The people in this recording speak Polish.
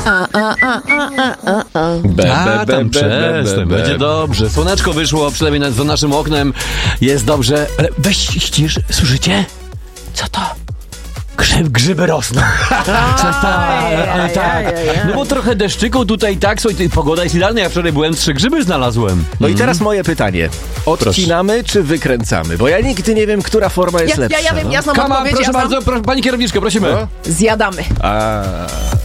Tam przestań, będzie dobrze. Słoneczko wyszło, przynajmniej za naszym oknem. Jest dobrze. Ale weź ścisz, słyszycie? Co to? Grzyby rosną. Ale tak. No bo trochę deszczyku tutaj tak, słuchaj, pogoda jest idealna. Ja wczoraj byłem, 3 grzyby znalazłem. No i teraz moje pytanie. Odcinamy czy wykręcamy? Bo ja nigdy nie wiem, która forma jest lepsza. Ja wiem, ja znam Kama, odpowiedź. proszę bardzo, pani kierowniczko, prosimy. Zjadamy.